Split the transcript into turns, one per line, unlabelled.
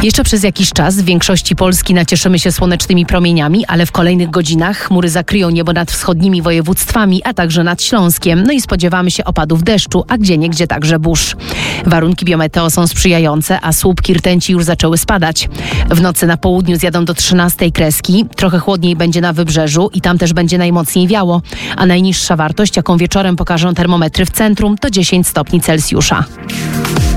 Jeszcze przez jakiś czas w większości Polski nacieszymy się słonecznymi promieniami, ale w kolejnych godzinach chmury zakryją niebo nad wschodnimi województwami, a także nad Śląskiem. No i spodziewamy się opadów deszczu, a gdzieniegdzie także burz. Warunki biometeo są sprzyjające, a słupki rtęci już zaczęły spadać. W nocy na południu zjadą do 13 kreski. Trochę chłodniej będzie na wybrzeżu i tam też będzie najmocniej wiało. A najniższa wartość, jaką wieczorem pokażą termometry w centrum, to 10 stopni Celsjusza.